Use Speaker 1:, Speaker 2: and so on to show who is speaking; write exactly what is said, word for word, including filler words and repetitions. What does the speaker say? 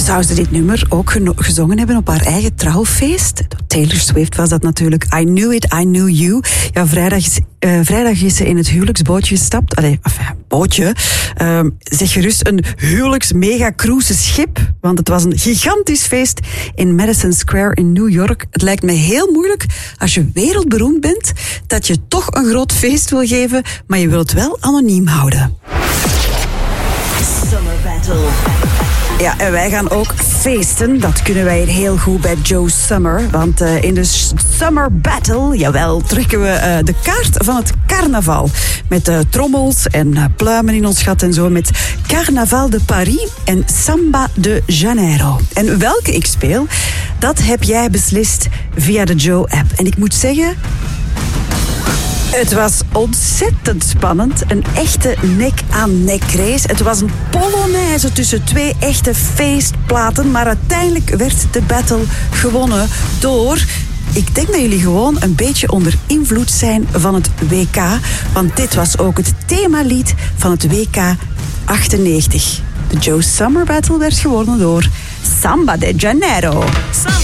Speaker 1: zou ze dit nummer ook geno- gezongen hebben op haar eigen trouwfeest. Taylor Swift was dat natuurlijk. I Knew It, I Knew You. Ja, vrijdag is, uh, vrijdag is ze in het huwelijksbootje gestapt. Allee, enfin, bootje. Uh, zeg gerust een huwelijks-mega-cruise schip. Want het was een gigantisch feest in Madison Square in New York. Het lijkt me heel moeilijk als je wereldberoemd bent, dat je toch een groot feest wil geven, maar je wilt het wel anoniem houden.
Speaker 2: Summer Battle.
Speaker 1: Ja, en wij gaan ook feesten. Dat kunnen wij hier heel goed bij Joe Summer. Want uh, in de Summer Battle, jawel, trekken we uh, de kaart van het carnaval. Met uh, trommels en uh, pluimen in ons gat en zo. Met Carnaval de Paris en Samba de Janeiro. En welke ik speel, dat heb jij beslist via de Joe-app. En ik moet zeggen, het was ontzettend spannend. Een echte nek-aan-nek race. Het was een polonaise tussen twee echte feestplaten. Maar uiteindelijk werd de battle gewonnen door... Ik denk dat jullie gewoon een beetje onder invloed zijn van het W K. Want dit was ook het themalied van het W K achtennegentig. De Joe Summer Battle werd gewonnen door Samba de Janeiro.
Speaker 2: Samba.